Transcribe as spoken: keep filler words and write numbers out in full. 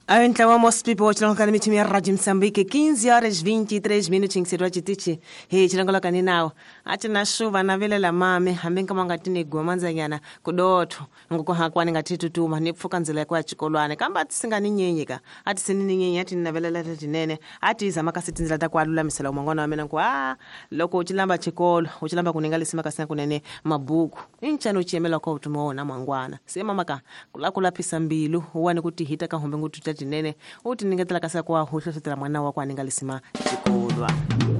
A então, almoço people, tirando a minha time Rádio Moçambique, quinze horas e vinte e três minutos em que se doa chitichi. Hey, tirando a caninao. Ati na chuva na vile la mame, hambinga mangatini guamanza yana kudoto. Nguko hakwani ngatitu tuma, ni kufuka nzile kwa chikolwane. Kamba ati singa ni nyenyika. Ati sini ni nyenyi, ati na vile la tinene. Ati za makasiti nzila takwa lula misela umangona wamena kwa ah, loko uchilamba chikolo, uchilamba kuningali sima kasina kunene mabuku. Inchano uchiemela kwa utumaona mangwana. Sema maka, kula kula pisa mbilu, uwani kutihita kahombe ngutu tinene uti ningetela kasa kwa husho sitela mwana wa kwa ningalisima chikulwa.